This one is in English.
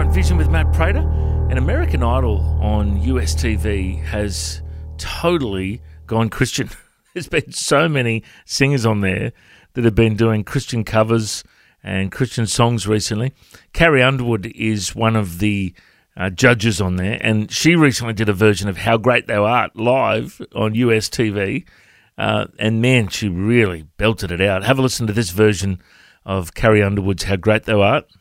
on Vision with Matt Prater. And American Idol on US TV has totally gone Christian. There's been so many singers on there that have been doing Christian covers and Christian songs recently. Carrie Underwood is one of the judges on there, and she recently did a version of How Great Thou Art live on US TV. And man, she really belted it out. Have a listen to this version of Carrie Underwood's How Great Thou Art.